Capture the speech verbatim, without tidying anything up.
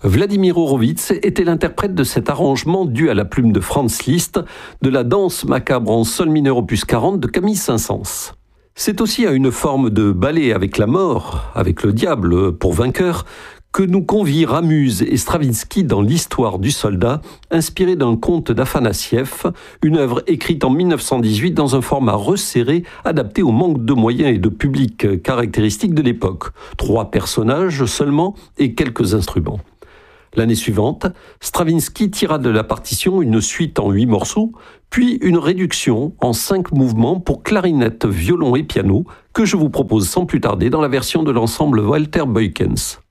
Vladimir Horowitz était l'interprète de cet arrangement dû à la plume de Franz Liszt de la danse macabre en sol mineur opus quarante de Camille Saint-Saëns. C'est aussi à une forme de ballet avec la mort, avec le diable pour vainqueur, que nous convient Ramuse et Stravinsky dans l'histoire du soldat, inspiré d'un conte d'Afanassiev, une œuvre écrite en mille neuf cent dix-huit dans un format resserré, adapté au manque de moyens et de public caractéristiques de l'époque. Trois personnages seulement et quelques instruments. L'année suivante, Stravinsky tira de la partition une suite en huit morceaux, puis une réduction en cinq mouvements pour clarinette, violon et piano, que je vous propose sans plus tarder dans la version de l'ensemble Walter Beukens.